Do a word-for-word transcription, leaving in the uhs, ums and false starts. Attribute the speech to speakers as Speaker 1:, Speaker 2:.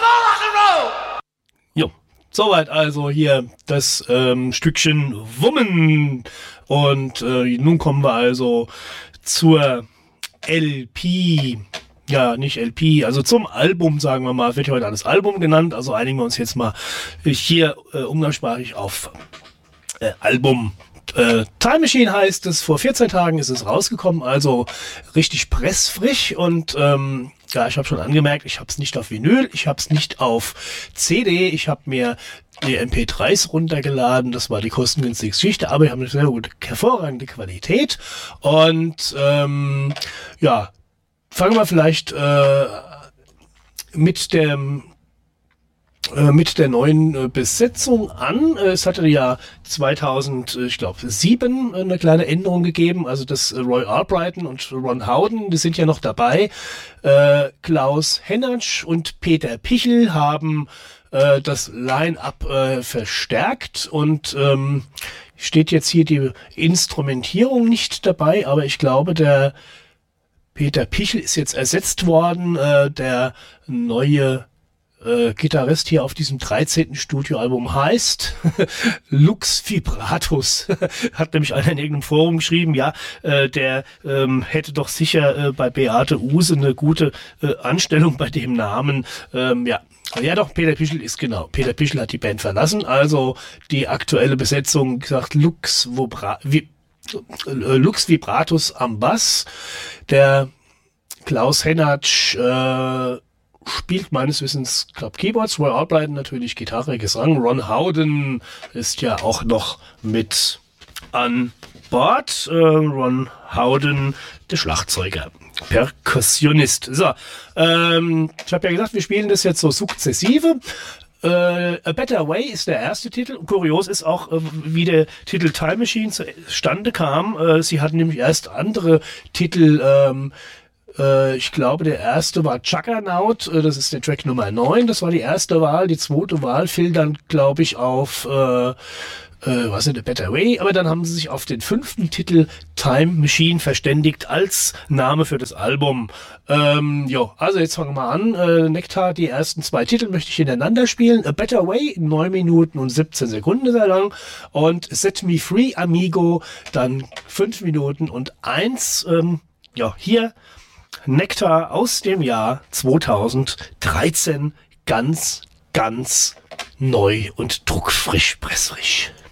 Speaker 1: Jo, soweit also hier das ähm, Stückchen Woman. Und äh, nun kommen wir also zur L P. Ja, nicht L P, also zum Album, sagen wir mal, wird ja heute alles Album genannt, also einigen wir uns jetzt mal hier äh, umgangssprachlich auf äh, Album. Äh, Time Machine heißt es, vor vierzehn Tagen ist es rausgekommen, also richtig pressfrisch und ähm, ja, ich habe schon angemerkt, ich habe es nicht auf Vinyl, ich habe es nicht auf C D, ich habe mir die M P dreis runtergeladen, das war die kostengünstigste Geschichte, aber ich habe eine sehr gute, hervorragende Qualität und ähm, ja, fangen wir vielleicht äh, mit dem äh, mit der neuen äh, Besetzung an. Äh, es hatte ja zweitausend, äh, ich glaube, sieben eine kleine Änderung gegeben. Also das äh, Roy Albrighton und Ron Howden, die sind ja noch dabei. Äh, Klaus Hennertsch und Peter Pichel haben äh, das Line-Up äh, verstärkt und ähm, steht jetzt hier die Instrumentierung nicht dabei, aber ich glaube, der Peter Pichel ist jetzt ersetzt worden, äh, der neue äh, Gitarrist hier auf diesem dreizehnten Studioalbum heißt Lux Vibratus. Hat nämlich einer in irgendeinem Forum geschrieben, ja, äh, der ähm, hätte doch sicher äh, bei Beate Uhse eine gute äh, Anstellung bei dem Namen. Ähm, ja, ja doch, Peter Pichel ist genau. Peter Pichel hat die Band verlassen, also die aktuelle Besetzung, gesagt, Lux Vibra Vi Lux Vibratus am Bass. Der Klaus Hennertsch äh, spielt meines Wissens, glaube Keyboards, Roy Albrighton natürlich Gitarre, Gesang. Ron Howden ist ja auch noch mit an Bord. Äh, Ron Howden, der Schlagzeuger, Perkussionist. So, ähm, ich habe ja gesagt, wir spielen das jetzt so sukzessive. Uh, A Better Way ist der erste Titel. Kurios ist auch, uh, wie der Titel Time Machine zustande kam. Uh, sie hatten nämlich erst andere Titel. Um, uh, ich glaube, der erste war Juggernaut. Uh, das ist der Track Nummer neun. Das war die erste Wahl. Die zweite Wahl fiel dann, glaube ich, auf uh, Äh, was ist A Better Way, aber dann haben sie sich auf den fünften Titel Time Machine verständigt als Name für das Album. Ähm, jo, also jetzt fangen wir an. Äh, Nektar, die ersten zwei Titel möchte ich hintereinander spielen. A Better Way, neun Minuten und siebzehn Sekunden sehr lang. Und Set Me Free, Amigo, dann fünf Minuten und eins. Ähm, ja, hier Nektar aus dem Jahr zweitausenddreizehn, ganz, ganz neu und druckfrisch, pressfrisch.